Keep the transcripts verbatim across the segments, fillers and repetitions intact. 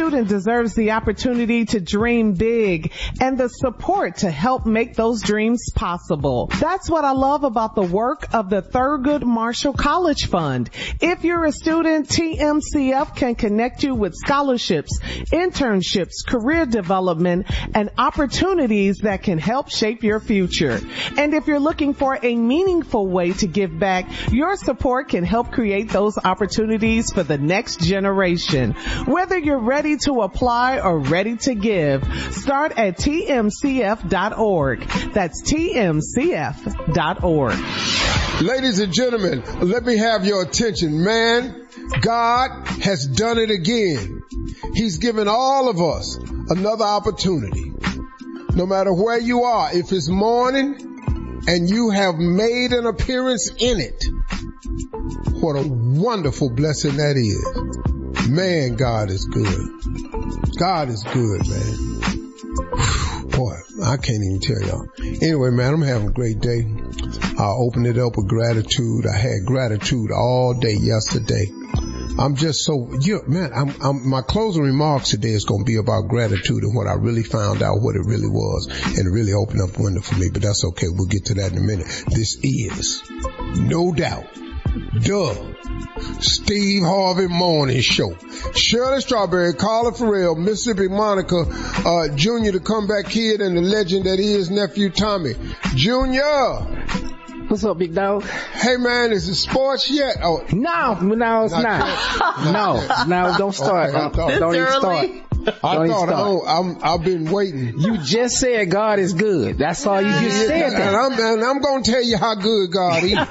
student deserves the opportunity to dream big and the support to help make those dreams possible. That's what I love about the work of the Thurgood Marshall College Fund. If you're a student, T M C F can connect you with scholarships, internships, career development, and opportunities that can help shape your future. And if you're looking for a meaningful way to give back, your support can help create those opportunities for the next generation. Whether you're ready to apply or ready to give, start at T M C F dot org. That's T M C F dot org. Ladies and gentlemen, let me have your attention. Man, God has done it again. He's given all of us another opportunity. No matter where you are, if it's morning and you have made an appearance in it, what a wonderful blessing that is. Man, God is good. God is good, man. Boy, I can't even tell y'all. Anyway, man, I'm having a great day. I'll open it up with gratitude. I had gratitude all day yesterday. I'm just so, you know, man, I'm, I'm, my closing remarks today is going to be about gratitude and what I really found out, what it really was, and it really opened up a window for me, but that's okay. We'll get to that in a minute. This is, no doubt, duh, Steve Harvey Morning Show. Shirley Strawberry, Carla Farrell, Mississippi Monica, uh, Junior, the comeback kid, and the legend that is nephew Tommy. Junior! What's up, big dog? Hey, man, is it sports yet? Oh, no, no, it's not. not. No, no, don't start. Okay, don't, don't even start. I don't thought, oh, I'm, I've been waiting. You just said God is good. That's all you just said. And that. I'm, and I'm going to tell you how good God is.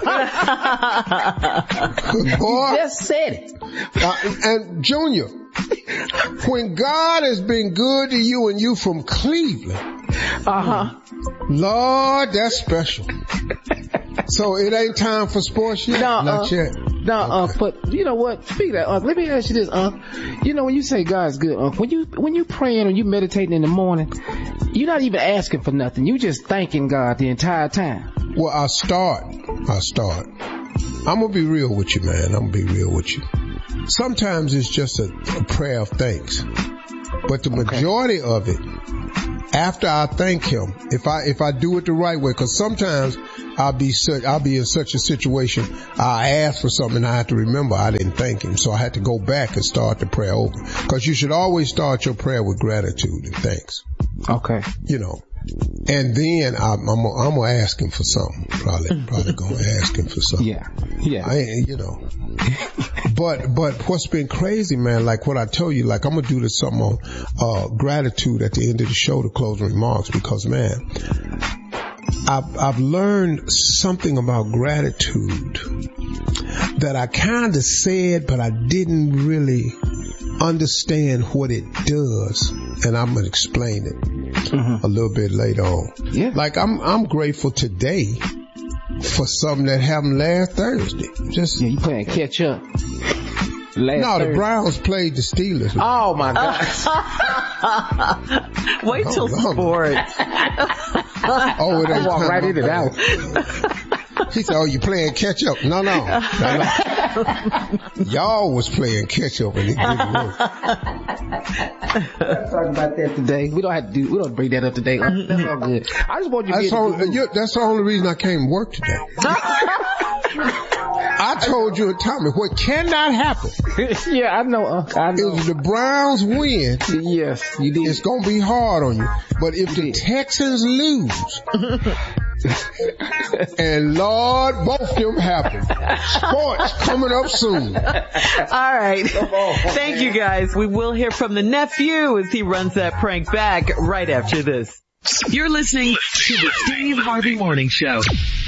Boy, you just said it. Uh, and Junior, when God has been good to you and you from Cleveland, uh-huh. Lord, that's special. So it ain't time for sports yet? No, Not uh, yet. No, okay. uh, but you know what? Speak of that, uh, let me ask you this, uh, you know, when you say God's good, uh, when you, when you praying or you meditating in the morning, you're not even asking for nothing. You just thanking God the entire time. Well, I start, I start. I'm gonna be real with you, man. I'm gonna be real with you. Sometimes it's just a, a prayer of thanks, but the majority okay. of it, after I thank him, if I, if I do it the right way, cause sometimes I'll be such, I'll be in such a situation, I ask for something and I have to remember I didn't thank him. So I had to go back and start the prayer over. Cause you should always start your prayer with gratitude and thanks. Okay. You know, and then I'm, I'm, I'm gonna ask him for something. Probably, probably gonna ask him for something. Yeah. Yeah. I, you know, but, but what's been crazy, man, like what I told you, like I'm gonna do this something on, uh, gratitude at the end of the show to close remarks because, man, I've, I've learned something about gratitude that I kind of said, but I didn't really understand what it does, and I'm gonna explain it mm-hmm. a little bit later on. Yeah. Like I'm, I'm grateful today for something that happened last Thursday. Just yeah, you playing catch up. Last no, Thursday. The Browns played the Steelers. Oh my God! Wait till oh, sports. Oh, it ain't walk right into that one. He said, "Oh, you playing catch up?" No, no, no, no. Y'all was playing catch up, and it didn't work. Let's talk about that today. We don't have to do. We don't bring that up today. That's all good. I just want you to that's be all, able to you, That's the only reason I came to work today. I told you and Tommy what cannot happen. Yeah, I know. Uh, I know. If the Browns win, yes, you did. It's gonna be hard on you. But if you the did. Texans lose, and Lord, both of them happen. Sports coming up soon. All right. On, Thank man. you guys. We will hear from the nephew as he runs that prank back right after this. You're listening to the Steve Harvey Morning Show.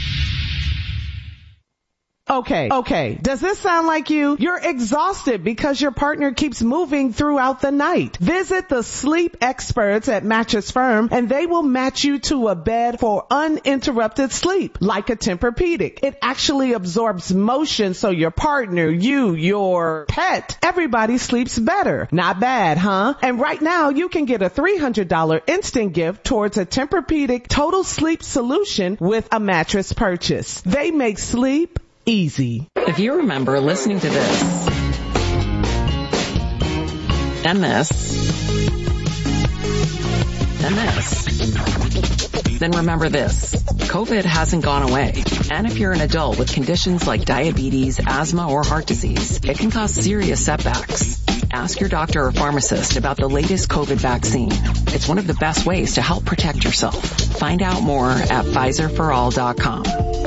Okay, okay. Does this sound like you? You're exhausted because your partner keeps moving throughout the night. Visit the sleep experts at Mattress Firm and they will match you to a bed for uninterrupted sleep, like a Tempur-Pedic. It actually absorbs motion so your partner, you, your pet, everybody sleeps better. Not bad, huh? And right now you can get a three hundred dollars instant gift towards a Tempur-Pedic total sleep solution with a mattress purchase. They make sleep easy. If you remember listening to this and this, and this. Then remember this. COVID hasn't gone away. And if you're an adult with conditions like diabetes, asthma, or heart disease, it can cause serious setbacks. Ask your doctor or pharmacist about the latest COVID vaccine. It's one of the best ways to help protect yourself. Find out more at Pfizer for all dot com.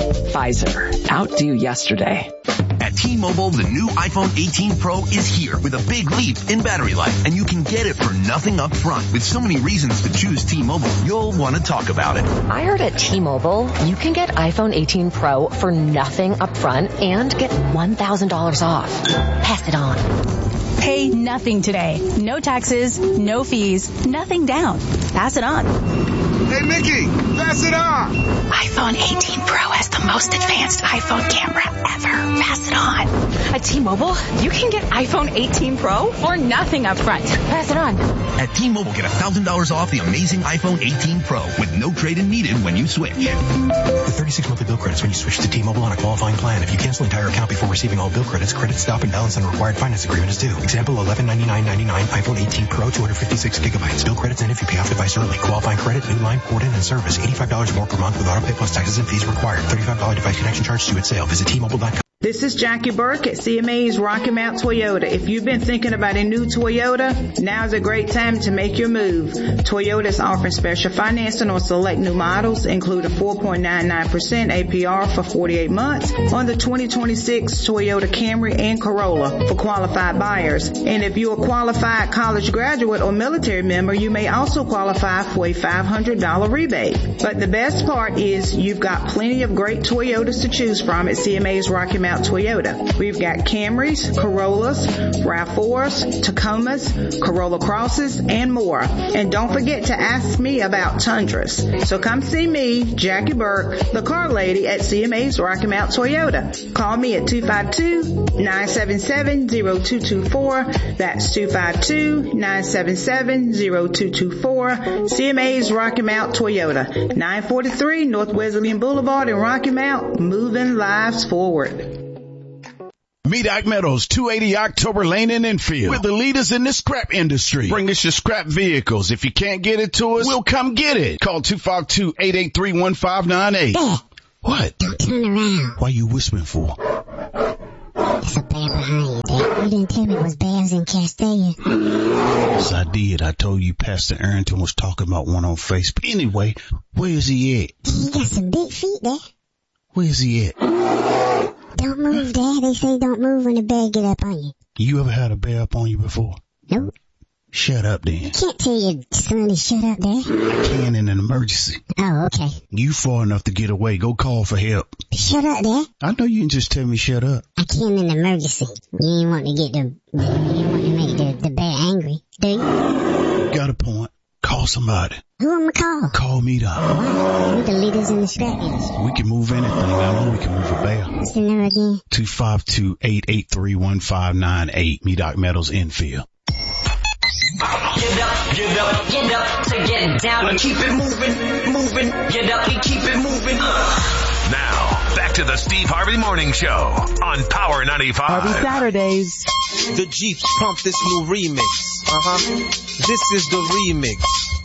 Pfizer. Outdo yesterday. At T-Mobile, the new iPhone eighteen Pro is here with a big leap in battery life, and you can get it for nothing up front. With so many reasons to choose T-Mobile, you'll want to talk about it. I heard at T-Mobile, you can get iPhone eighteen Pro for nothing up front and get one thousand dollars off. Pass it on. Pay nothing today. No taxes, no fees, nothing down. Pass it on. Hey, Mickey, pass it on. iPhone eighteen Pro has the most advanced iPhone camera ever. Pass it on. At T-Mobile, you can get iPhone eighteen Pro for nothing up front. Pass it on. At T-Mobile, get one thousand dollars off the amazing iPhone eighteen Pro with no trade-in needed when you switch. With thirty-six monthly bill credits when you switch to T-Mobile on a qualifying plan. If you cancel entire account before receiving all bill credits, credit stop and balance on a required finance agreement is due. Example, eleven ninety-nine ninety-nine iPhone eighteen Pro, two hundred fifty-six gigabytes. Bill credits end if you pay off device early. Qualifying credit, new line, port in, and service. eighty-five dollars more per month with auto pay plus taxes and fees required. thirty-five dollars device connection charge due at sale. Visit T Mobile dot com. This is Jackie Burke at C M A's Rocky Mount Toyota. If you've been thinking about a new Toyota, now's a great time to make your move. Toyota is offering special financing on select new models, including four point nine nine percent A P R for forty-eight months on the twenty twenty-six Toyota Camry and Corolla for qualified buyers. And if you're a qualified college graduate or military member, you may also qualify for a five hundred dollars rebate. But the best part is you've got plenty of great Toyotas to choose from at C M A's Rocky Mount Toyota. We've got Camrys, Corollas, RAV fours, Tacomas, Corolla Crosses, and more. And don't forget to ask me about Tundras. So come see me, Jackie Burke, the car lady at C M A's Rocky Mount Toyota. Call me at two five two, nine seven seven, zero two two four. That's two five two, nine seven seven, zero two two four. C M A's Rocky Mount Toyota, nine forty-three North Wesleyan Boulevard in Rocky Mount, moving lives forward. Medoc Metals, two eighty October Lane in Enfield. We're the leaders in the scrap industry. Bring us your scrap vehicles. If you can't get it to us, we'll come get it. Call two five two, eight eight three, one five nine eight. Dad. What? Don't turn around. Why you whispering for? There's a bear behind you, Dad. You didn't tell me it was bears in Castalia. Yes, I did. I told you Pastor Arrington was talking about one on Facebook. Anyway, where is he at? He got some big feet there. Where is he at? Don't move, Dad. They say don't move when the bear get up on you. You ever had a bear up on you before? Nope. Shut up, then. You can't tell your son to shut up, Dad. I can in an emergency. Oh, okay. You far enough to get away. Go call for help. Shut up, Dad. I know you can just tell me shut up. I can in an emergency. You ain't want to get the, you ain't want to make the, the bear angry, do you? Got a point. Call somebody. Who am I call? Call me, dog. Why? We're the leaders in the scrap industry. We can move anything. I know we can move a bear. What's the number again? two five two, eight eight three, one five nine eight. Medoc Metals Enfield. Get up, get up, get up to get down and keep it moving, moving. Get up and keep it moving. Now, back to the Steve Harvey Morning Show on Power ninety-five. Harvey Saturdays. The Jeeps pump this new remix. Uh-huh. This is the remix.